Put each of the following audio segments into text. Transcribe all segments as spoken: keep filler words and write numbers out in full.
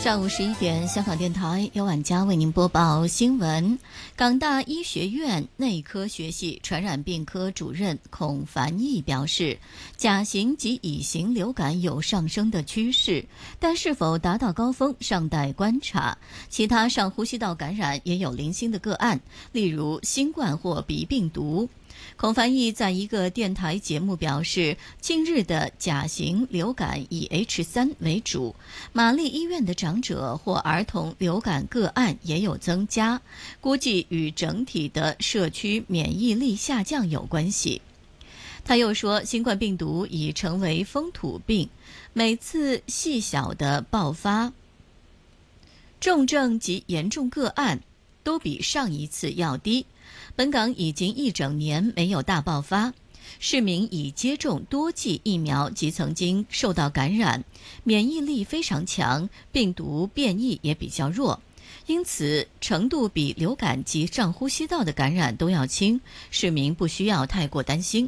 上午十一点，香港电台由晚佳为您播报新闻。港大医学院内科学系传染病科主任孔凡毅表示，甲型及乙型流感有上升的趋势，但是否达到高峰尚待观察。其他上呼吸道感染也有零星的个案，例如新冠或鼻病毒。孔凡毅在一个电台节目表示，近日的甲型流感以 H 三 为主，玛丽医院的长者或儿童流感个案也有增加，估计与整体的社区免疫力下降有关系。他又说，新冠病毒已成为风土病，每次细小的爆发，重症及严重个案都比上一次要低。本港已经一整年没有大爆发，市民已接种多剂疫苗及曾经受到感染，免疫力非常强，病毒变异也比较弱，因此程度比流感及上呼吸道的感染都要轻，市民不需要太过担心。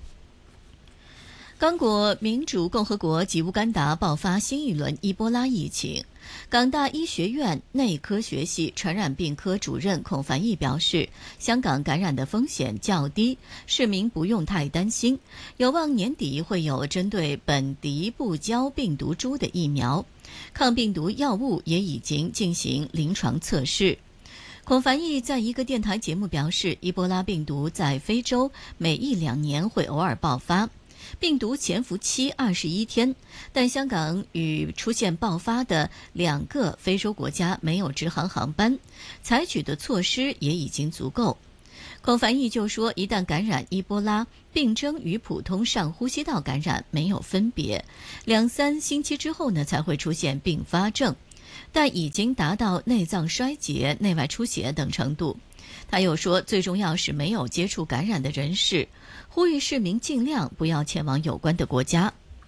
刚果民主共和国及乌干达爆发新一轮伊波拉疫情，港大医学院内科学系传染病科主任孔凡毅表示，香港感染的风险较低，市民不用太担心，有望年底会有针对本地不胶病毒株的疫苗，抗病毒药物也已经进行临床测试。孔凡毅在一个电台节目表示，伊波拉病毒在非洲每一两年会偶尔爆发，病毒潜伏期二十一天，但香港与出现爆发的两个非洲国家没有直航航班，采取的措施也已经足够。孔凡毅就说，一旦感染伊波拉，病征与普通上呼吸道感染没有分别，两三星期之后呢才会出现并发症，但已经达到内脏衰竭、内外出血等程度。他又说，最重要是没有接触感染的人士，呼吁市民尽量不要前往有关的国家。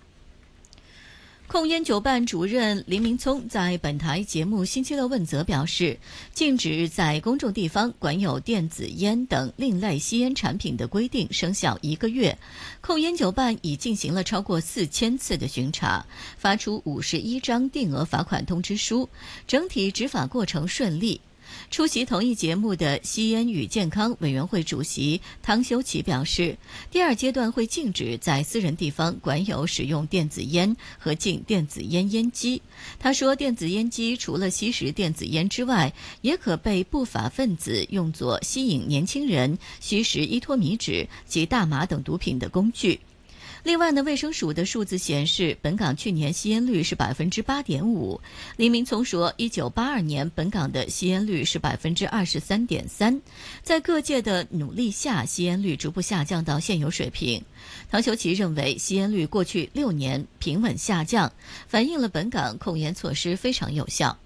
控烟酒办主任林明聪在本台节目星期六问责表示，禁止在公众地方管有电子烟等另类吸烟产品的规定生效一个月，控烟酒办已进行了超过四千次的巡查，发出五十一张定额罚款通知书，整体执法过程顺利。出席同一节目的吸烟与健康委员会主席汤修齐表示，第二阶段会禁止在私人地方管有使用电子烟和禁电子烟烟机。他说，电子烟机除了吸食电子烟之外，也可被不法分子用作吸引年轻人吸食依托米脂及大麻等毒品的工具。另外呢，卫生署的数字显示，本港去年吸烟率是百分之八点五。林明聪说，一九八二年本港的吸烟率是百分之二十三点三，在各界的努力下，吸烟率逐步下降到现有水平。唐修齐认为，吸烟率过去六年平稳下降，反映了本港控烟措施非常有效。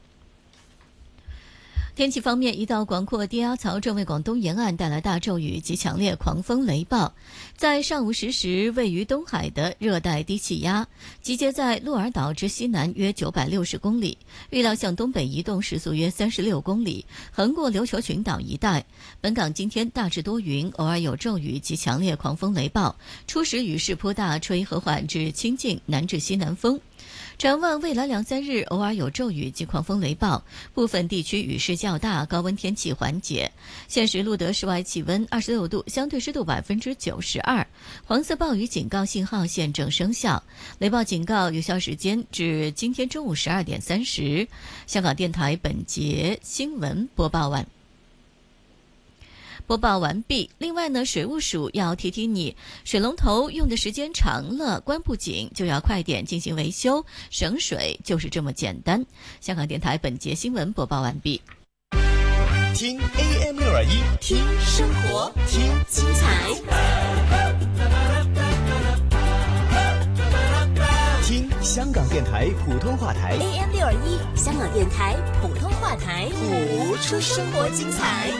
天气方面，一道广阔低压槽正为广东沿岸带来大骤雨及强烈狂风雷暴。在上午十时，位于东海的热带低气压集结在鹿儿岛之西南约九百六十公里，预料向东北移动，时速约三十六公里，横过琉球群岛一带。本港今天大致多云，偶尔有骤雨及强烈狂风雷暴，初时雨势颇大，吹和缓至清劲南至西南风。展望未来两三日，偶尔有骤雨及狂风雷暴，部分地区雨势较大，高温天气缓解。现时录得室外气温二十六度，相对湿度百分之九十二，黄色暴雨警告信号现正生效，雷暴警告有效时间至今天中午十二点三十。香港电台本节新闻播报完。播报完毕。另外呢，水务署要提提你，水龙头用的时间长了，关不紧，就要快点进行维修，省水就是这么简单。香港电台本节新闻播报完毕。 听 A M 六二一， 听生活，听精彩， 听香港电台普通话台 A M 六二一，香港电台普通话台， 谱出生活精彩。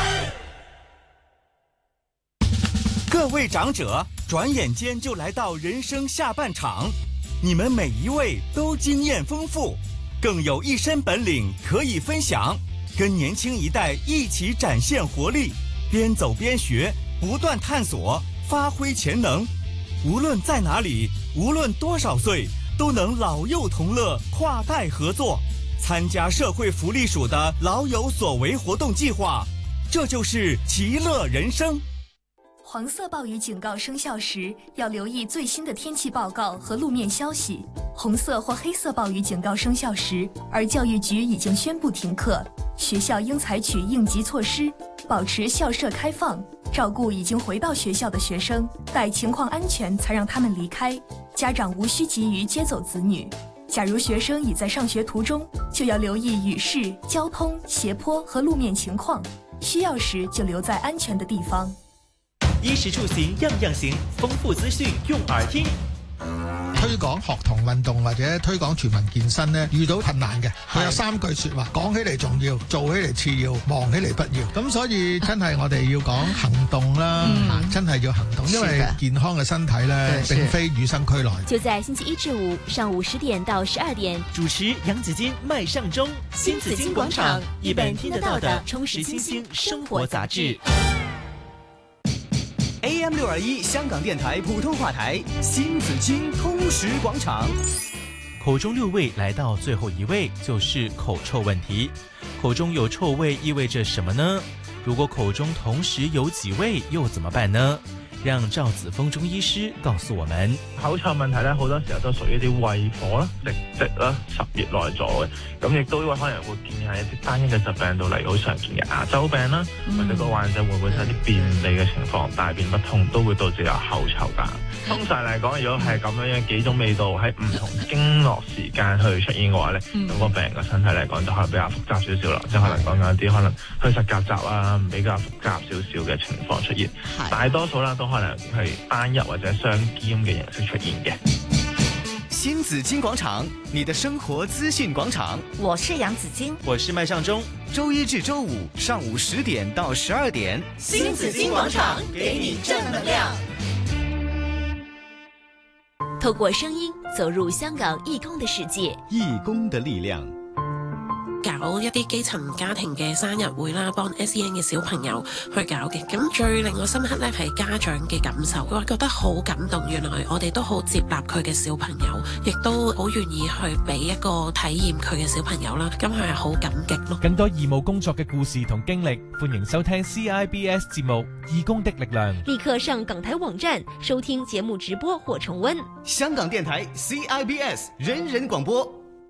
各位长者，转眼间就来到人生下半场，你们每一位都经验丰富，更有一身本领可以分享，跟年轻一代一起展现活力，边走边学，不断探索，发挥潜能。无论在哪里，无论多少岁，都能老幼同乐，跨代合作。 参加社会福利署的老有所为活动计划，这就是其乐人生。 黄色暴雨警告生效时，要留意最新的天气报告和路面消息。红色或黑色暴雨警告生效时，而教育局已经宣布停课，学校应采取应急措施，保持校舍开放，照顾已经回到学校的学生，待情况安全才让他们离开。家长无需急于接走子女。假如学生已在上学途中，就要留意雨势、交通、斜坡和路面情況，需要時就留在安全的地方。 衣食住行樣樣行，豐富資訊用耳聽。 推廣學童運動或者推廣全民健身呢，遇到困難嘅，佢有三句說話，講起嚟重要，做起嚟次要，忙起嚟不要。咁所以真係我哋要講行動啦，嗯、真係要行動，因為健康嘅身體呢，並非與生俱來。 就在星期一至五上午十點到十二點， 主持楊子矜、麥尚中，新紫荊廣場，一本聽得到的充實清新生活雜誌。 A M 六二一香港電台普通話台，新紫荊通識廣場。 口中六味來到最後一味，就是口臭問題。口中有臭味意味着什麼呢？如果口中同時有幾味，又怎麼辦呢？讓趙子峰中醫師告訴我們。 口臭問題咧，好多時候都屬於啲胃火啦、痢疾啦、十月內阻嘅，咁亦都可能會見喺一啲單一嘅疾病度，例如好常見嘅牙周病啦，嗯、或者個患者會唔會有啲便秘嘅情況，大便不通，都會導致有口臭㗎。通常嚟講，如果係咁樣樣幾種味道喺唔同經絡時間去出現嘅話咧，咁、嗯、個病人嘅身體嚟講就可能比較複雜少少啦，即係可能講緊一啲可能虛實夾雜啊，比較複雜少少嘅情況出現。大多數啦都可能係單一或者雙兼嘅形式出現嘅。 新紫荊廣場，你的生活資訊廣場。 我是楊子矜， 我是麥尚中。 周一至周五上午十點到十二點， 新紫荊廣場給你正能量。透過聲音走入香港義工的世界， 義工的力量。 搞一啲基層家庭嘅生日會啦，幫 S E N 嘅小朋友去搞嘅。咁最令我深刻咧係家長嘅感受，我覺得好感動。原來我哋都好接納佢嘅小朋友，亦都好願意去俾一個體驗佢嘅小朋友啦。咁佢係好感激咯。 更多義務工作嘅故事同經歷，歡迎收聽 C I B S 節目《義工的力量》。 立刻上港台網站收聽節目直播或重溫。 香港電台 C I B S 人人廣播。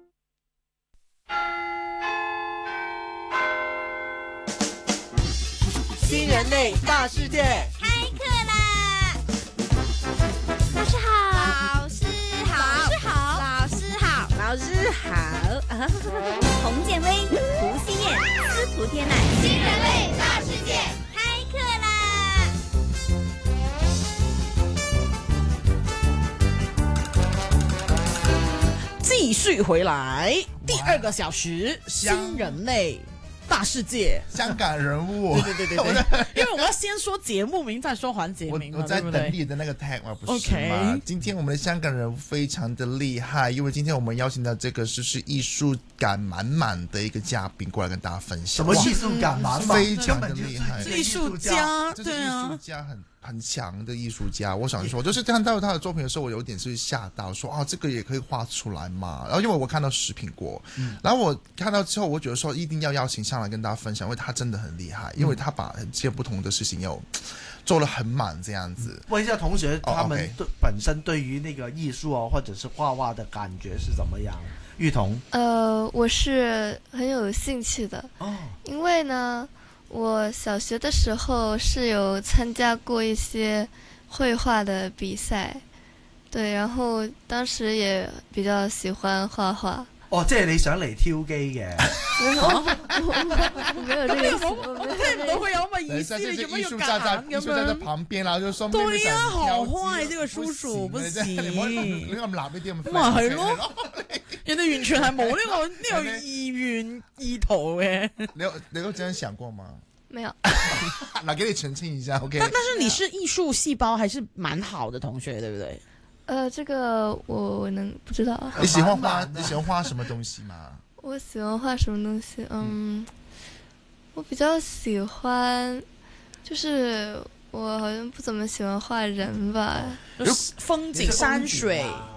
新人類大世界開課啦！老師好，老師好，老師好，老師好。洪建威、胡希燕、司徒天籟，新人類大世界開課啦！ 繼續回來，第二個小時，新人類大世界， 香港人物， 對對對對對，因為我們要先說節目名，再說環節名， 我我在等你的那個 tag 嘛，不是嗎？今天我們的香港人物非常的厲害，因為今天我們邀請到這個就是藝術感滿滿的一個嘉賓過來跟大家分享。 什麼藝術感滿滿？ 非常的厲害， 藝術家， 就是藝術家很很強的藝術家。我想說，就是看到他的作品的時候，我有點是嚇到，說啊，這個也可以畫出來嘛。然後因為我看到視頻過，嗯、然後我看到之後，我覺得說一定要邀請上來跟大家分享，因為他真的很厲害，因為他把一些不同的事情又做得很滿，這樣子。 問一下同學，他們對本身對於那個藝術啊，或者是畫畫的感覺是怎麼樣？玉彤， 呃，我是很有興趣的，哦，因為呢，我小學的時候是有參加過一些繪畫的比賽，對，然後當時也比較喜歡畫畫。 哦，即係你想嚟挑機嘅？ 沒有，沒有這個意思。 我聽唔到佢有咁嘅意思，你做乜要夾硬咁樣？藝術家在旁邊啦，就說對呀，好壞呢個叔叔不行。你咁立呢啲咁， 咪係咯？人哋完全係冇呢個呢個意願意圖嘅。 你有你有這樣想過嗎？ 沒有。 那給你澄清一下 ，OK？ 但但是你是藝術細胞，還是蠻好的同學，對不對？ 呃，這個我能不知道。 你喜歡畫？你喜歡畫什麼東西嗎？ 我喜歡畫什麼東西？嗯，我比較喜歡，就是我好像不怎麼喜歡畫人吧。 風景山水。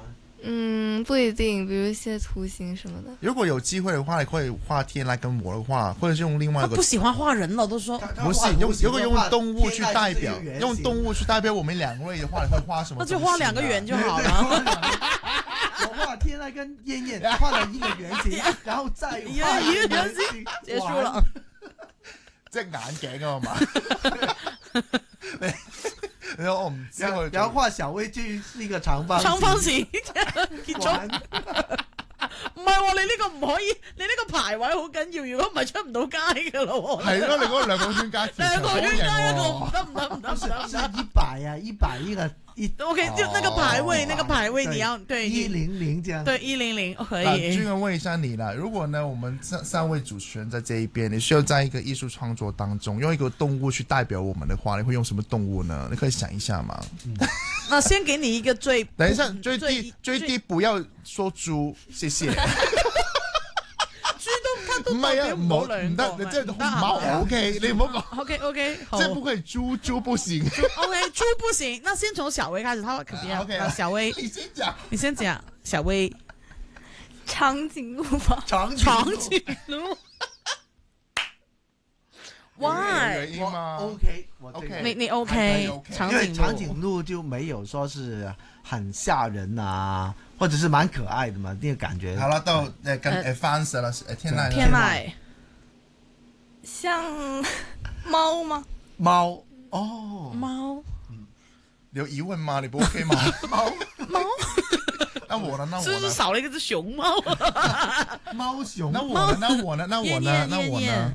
嗯，不一定，比如一些图形什么的。 如果有机会的话，你可以画天来跟我的话，或者是用另外一个。 他不喜欢画人了，都说不是用，如果用动物去代表，用动物去代表我们两位的话，你会画什么？ 那就画两个圆就好了。 我画天籁跟燕燕画了一个圆形，然後再畫一個圓形， 結束了。 即係眼鏡啊嘛。然後我唔知佢， 然後畫小薇就是呢個長方長方形，結束。唔係喎，你呢個唔可以，你呢個排位好緊要，如果唔係出唔到街噶咯。 係咯，你嗰兩個圈加兩個圈加一個唔得唔得唔得唔得， 是一百啊，一百一個一。 OK，就那個排位，那個排位你要對一零零這樣。 對一零零可以。 君文問一下你啦，如果呢，我們三三位主持人在這一邊，你需要在一個藝術創作當中用一個動物去代表我們的話，你會用什麼動物呢？你可以想一下嘛。 那先給你一個最， 等一下最低最低不要說豬，謝謝。 豬都，它都唔係啊，唔好唔唔得，你即係貓 OK，你唔好講。 OK OK， 即係不可以豬豬不行。 OK，豬不行，那先從小薇開始，他肯定要。OK，小薇， 你先講， 你先講，小薇。 長頸鹿吧。 長長頸鹿。Why？ 我 OK，我 OK， 你你 OK， 長頸鹿， 長頸鹿就沒有說是很嚇人啊，或者是蠻可愛的嘛，呢個感覺。 好了，到誒跟誒 fans 啦，誒天籟。 天籟。 像貓嗎？ 貓哦。 貓。 你有疑問嗎？你不 OK 嗎？ 貓貓。 那我呢？那我呢？ 是不是少了一個字熊貓？ 貓熊。 那我呢？那我呢？那我呢？那我呢？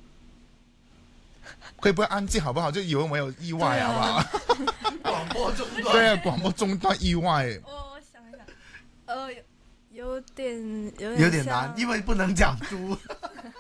可以不要安靜好不好？就以為我有意外好不好？ 廣播中斷。 對啊，廣播中斷意外。 我想一想，呃，有點有點有點難，因為不能講豬。